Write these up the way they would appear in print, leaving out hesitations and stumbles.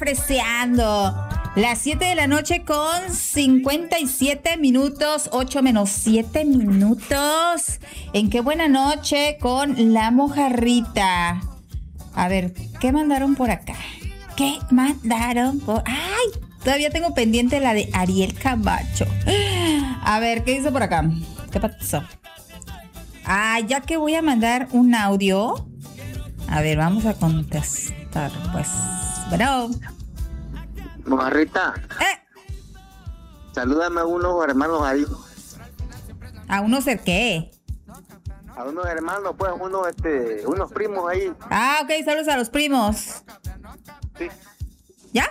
freseando. Las 7 de la noche con 57 minutos, 8 menos 7 minutos. En Qué Buena Noche con La Mojarrita. A ver, ¿qué mandaron por acá? ¿Qué mandaron por...? ¡Ay! Todavía tengo pendiente la de Ariel Camacho. A ver, ¿qué hizo por acá? ¿Qué pasó? Ah, ya que voy a mandar un audio. A ver, vamos a contestar, pues. Bueno. Mojarrita. Salúdame a unos hermanos ahí. ¿A unos qué? A unos hermanos, pues, unos primos ahí. Ah, ok, saludos a los primos. Sí. ¿Ya?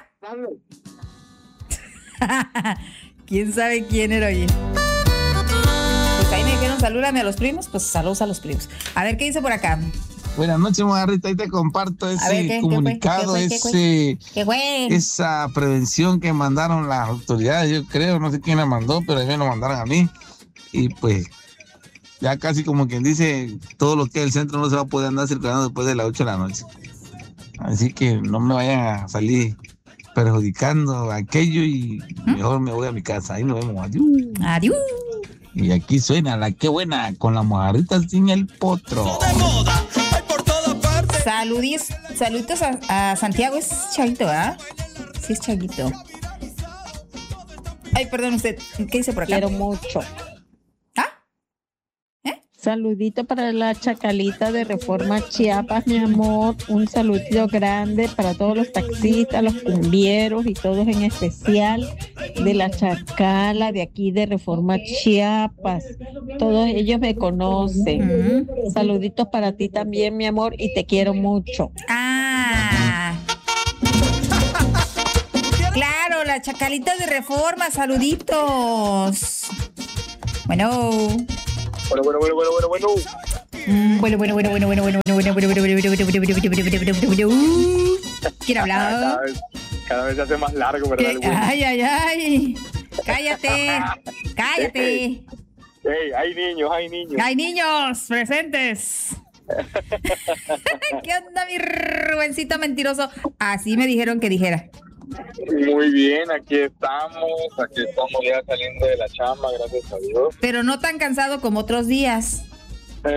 ¿Quién sabe quién era, oye? Pues ahí me dijeron, salúdame a los primos, pues saludos a los primos. A ver, ¿qué dice por acá? Buenas noches, Mojarrita, ahí te comparto ese comunicado, esa prevención que mandaron las autoridades, yo creo, no sé quién la mandó, pero a mí me lo mandaron a mí. Y pues, ya casi como quien dice, todo lo que es el centro no se va a poder andar circulando después de las 8 de la noche. Así que no me vayan a salir perjudicando aquello y mejor me voy a mi casa. Ahí nos vemos. Adiós. Adiós. Y aquí suena la Qué Buena con la Mojarrita sin el potro. Saluditos a Santiago. Es chavito, ¿ah? Sí, es chavito. Ay, perdón, usted. ¿Qué dice por acá? Quiero mucho. ¿Ah? Saludito para la Chacalita de Reforma Chiapas, mi amor. Un saludito grande para todos los taxistas, los cumbieros y todos en especial de la Chacala de aquí de Reforma Chiapas. Todos ellos me conocen. Saluditos para ti también, mi amor, y te quiero mucho. Ah. Claro, la Chacalita de Reforma, saluditos. Bueno. ¿Quién habla? Cada vez se hace más largo, ¿verdad? Ay. Cállate. Hay niños. Hay niños presentes. ¿Qué onda, mi Rubencito mentiroso? Así me dijeron que dijera. Muy bien, aquí estamos ya saliendo de la chamba, gracias a Dios. Pero no tan cansado como otros días. Ay,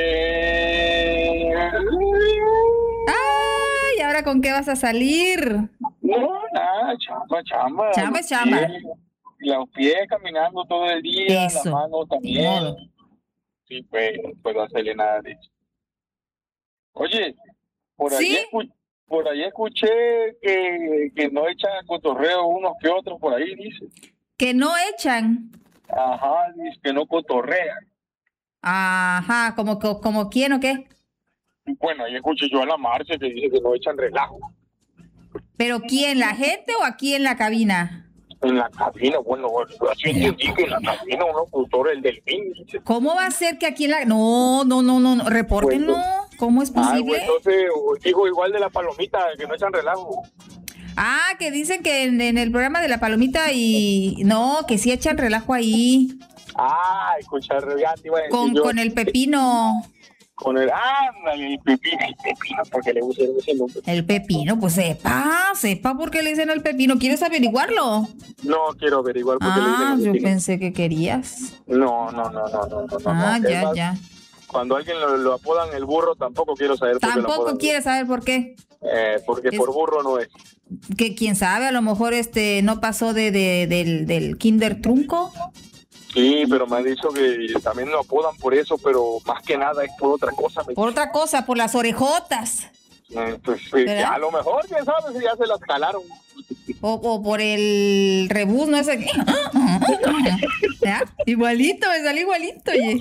¿y ahora con qué vas a salir? No, nada, chamba. Chamba es chamba. Los pies caminando todo el día, Eso. las manos también. Sí, pues no hacerle nada de eso. Oye, por ahí escuché que no echan cotorreo unos que otros por ahí, dice. ¿Que no echan? Ajá, dice que no cotorrean. Ajá, ¿como quién o qué? Bueno, ahí escuché yo a la Marcia que dice que no echan relajo. ¿Pero quién, la gente o aquí en la cabina? En la cabina, bueno, así entendí que en la cabina uno cultor el delfín. Dice. ¿Cómo va a ser que aquí en la...? No, repórtenlo. ¿Cómo es posible? Pues entonces, digo igual de la palomita, que no echan relajo. Ah, que dicen que en el programa de la palomita y... No, que sí echan relajo ahí. Ah, escuchar con el pepino. Con el pepino, porque le gusta ese nombre. El pepino, pues sepa por qué le dicen el pepino. ¿Quieres averiguarlo? No quiero averiguar por qué le dicen el pepino. Yo pensé que querías. No. Ya. Cuando alguien lo apodan el burro, tampoco quiero saber por qué lo apodan. Tampoco quieres saber por qué. Porque por burro no es. Que quién sabe, a lo mejor no pasó del kinder trunco. Sí, pero me han dicho que también lo apodan por eso, pero más que nada es por otra cosa. Por otra cosa, por las orejotas. Pues a lo mejor, quién sabe si ya se las calaron. O por el rebus, no sé. ¿Ya? Igualito, me salió igualito, oye.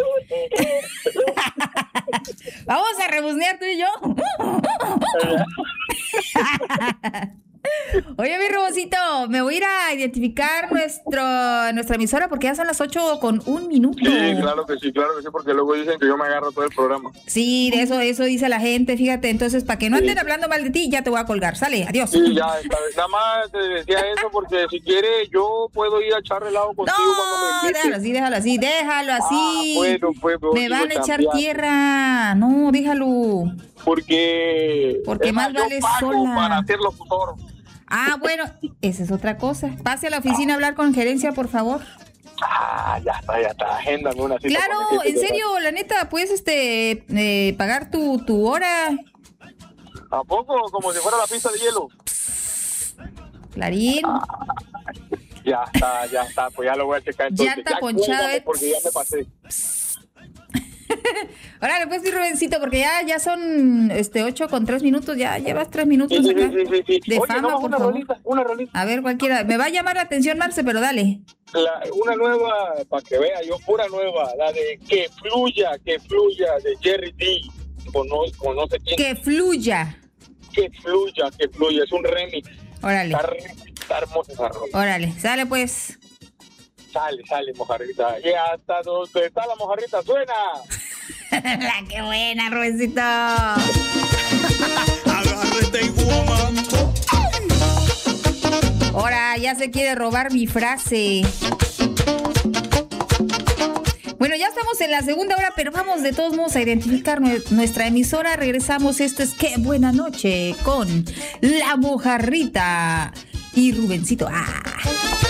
Vamos a rebusnear tú y yo. Oye, mi Rubocito, me voy a ir a identificar nuestra emisora porque ya son las 8:01. Sí, claro que sí, porque luego dicen que yo me agarro todo el programa. Sí, eso dice la gente, fíjate, entonces para que no anden hablando mal de ti, ya te voy a colgar, sale, adiós. Sí, ya, nada más te decía eso porque si quieres yo puedo ir a echar relajo contigo cuando me invites. Déjalo así. Bueno, pues, me van a echar tierra, no, déjalo. Porque más vale yo pago sola. para hacer locutor. Ah, bueno, esa es otra cosa. Pase a la oficina a hablar con gerencia, por favor. Ya está, agéndame una cita. Claro, en serio, la neta, puedes pagar tu hora. ¿A poco? Como si fuera la pista de hielo. Clarín. Ya está, pues ya lo voy a checar entonces. Ya está ponchado, porque ya me pasé. Órale, pues, mi Rubencito, porque ya son 8:03, ya llevas 3 minutos Sí. acá. De Oye, fama, por favor. Una rolita. A ver, cualquiera. Me va a llamar la atención, Marce, pero dale. Una nueva, para que vea, pura nueva, la de Que Fluya, de Jerry D. Conoce quién. Que fluya. Que fluya, es un remix. Órale. Está hermosa esa rola. Órale, sale pues. Sale, mojarrita. Y hasta donde está la mojarrita suena. ¡Qué buena, Rubencito! Agárrate, woman. Ahora ya se quiere robar mi frase. Bueno, ya estamos en la segunda hora, pero vamos de todos modos a identificar nuestra emisora. Regresamos, esto es Qué Buena Noche con La Mojarrita y Rubencito.